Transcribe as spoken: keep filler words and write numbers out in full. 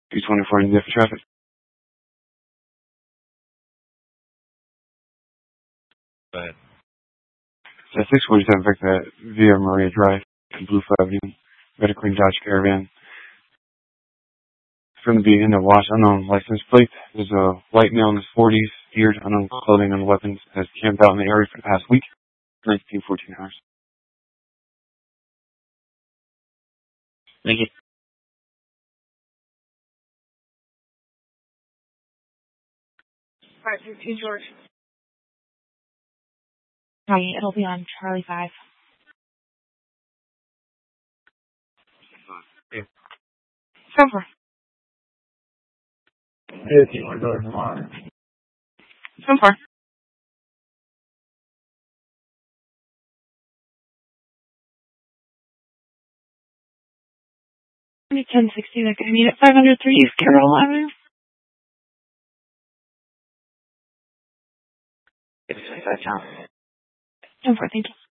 two twenty-four in different traffic. Go ahead. At six forty-seven, Victor, via Maria Drive, Blue Avenue, Red Queen Dodge Caravan. It's going to be in a wash, unknown license plate. There's a white male in his forties, geared, unknown clothing and weapons, has camped out in the area for the past week, nineteen, fourteen hours. Thank you. five thirteen George. Hi, it'll be on Charlie five. Yeah. Come for. Come for. ten sixty, like I need it. five hundred three East Carroll Avenue. It's twenty-five pounds. Come for, thank you.